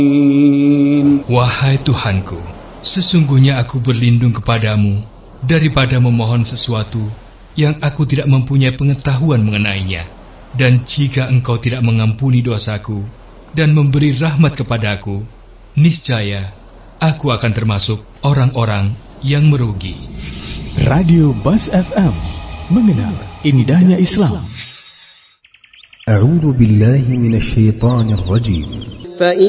Wahai Tuhanku, sesungguhnya aku berlindung kepadamu daripada memohon sesuatu yang aku tidak mempunyai pengetahuan mengenainya. Dan jika Engkau tidak mengampuni dosaku dan memberi rahmat kepadaku, niscaya aku akan termasuk orang-orang yang merugi. Radio Bas FM, mengenal indahnya Islam. A'udzu billahi minasy syaithanir rajim.